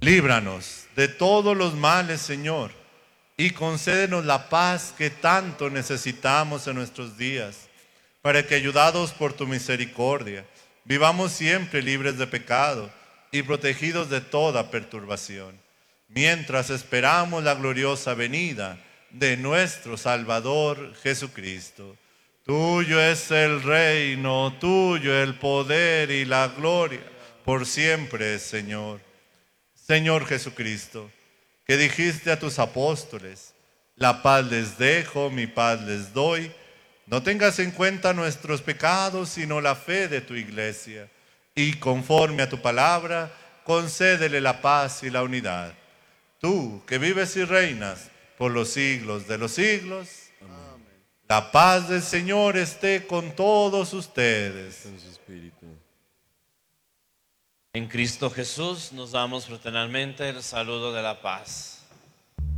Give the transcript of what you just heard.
Líbranos de todos los males, Señor, y concédenos la paz que tanto necesitamos en nuestros días, para que, ayudados por tu misericordia, vivamos siempre libres de pecado y protegidos de toda perturbación, mientras esperamos la gloriosa venida de nuestro Salvador Jesucristo. Tuyo es el reino, tuyo el poder y la gloria, por siempre, Señor. Señor Jesucristo, que dijiste a tus apóstoles, la paz les dejo, mi paz les doy, no tengas en cuenta nuestros pecados, sino la fe de tu iglesia, y conforme a tu palabra, concédele la paz y la unidad. Tú, que vives y reinas por los siglos de los siglos, amén. La paz del Señor esté con todos ustedes. Con su espíritu. En Cristo Jesús nos damos fraternalmente el saludo de la paz.